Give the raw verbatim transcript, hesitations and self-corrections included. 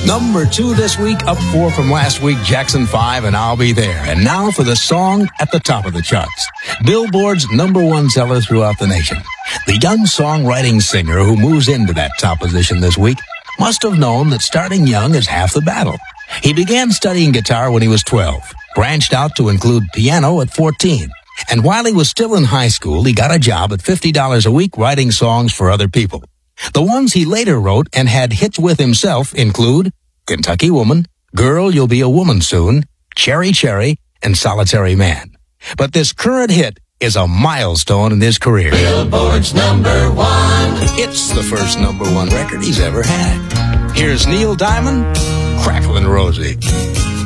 Number two this week, up four from last week, Jackson five, and I'll Be There. And now for the song at the top of the charts. Billboard's number one seller throughout the nation. The young songwriting singer who moves into that top position this week must have known that starting young is half the battle. He began studying guitar when he was twelve, branched out to include piano at fourteen. And while he was still in high school, he got a job at fifty dollars a week writing songs for other people. The ones he later wrote and had hits with himself include Kentucky Woman, Girl, You'll Be a Woman Soon, Cherry Cherry, and Solitary Man. But this current hit is a milestone in his career. Billboard's number one. It's the first number one record he's ever had. Here's Neil Diamond, Cracklin' Rosie.